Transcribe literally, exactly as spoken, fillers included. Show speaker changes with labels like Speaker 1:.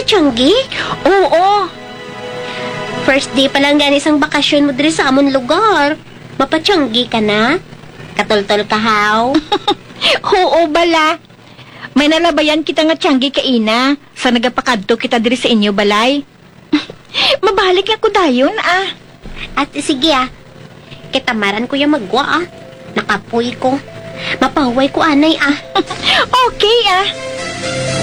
Speaker 1: Mapatiyanggi?
Speaker 2: Oo.
Speaker 1: First day pa lang gan isang bakasyon mo diri sa amon lugar. Mapatiyanggi ka na? Katultol ka, haw?
Speaker 2: Oo, bala. May nalabayan kita nga tiyanggi ka ina sa nagapakadto kita diri sa inyo, balay. Mabalik ako dayon, ah.
Speaker 1: At sige ah, kitamaran ko yung magwa ah. Nakapoy ko. Mapahuway ko anay ah.
Speaker 2: Okay, ah.